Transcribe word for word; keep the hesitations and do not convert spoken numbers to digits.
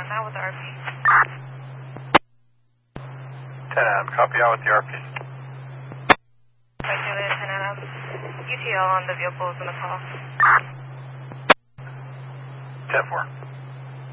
out with the R P. ten Adam, copy out with the R P. Calculated ten Adam. U T L on the vehicle is in the call. ten four.